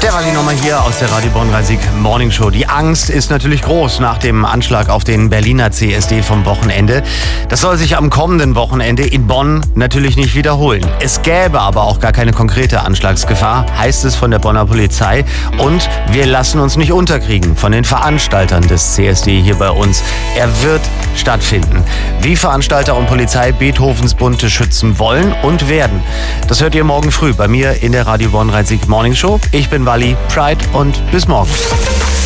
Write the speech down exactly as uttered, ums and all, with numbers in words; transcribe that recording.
Der Walli nochmal hier aus der Radio Bonn-Rhein-Sieg Morning Show. Die Angst ist natürlich groß nach dem Anschlag auf den Berliner C S D vom Wochenende. Das soll sich am kommenden Wochenende in Bonn natürlich nicht wiederholen. Es gäbe aber auch gar keine konkrete Anschlagsgefahr, heißt es von der Bonner Polizei. Und wir lassen uns nicht unterkriegen von den Veranstaltern des C S D hier bei uns. Er wird stattfinden. Wie Veranstalter und Polizei Beethovens Bunte schützen wollen und werden. Das hört ihr morgen früh bei mir in der Radio Bonn-Rhein-Sieg Morning Show. Ich bin Walli, Pride und bis morgen.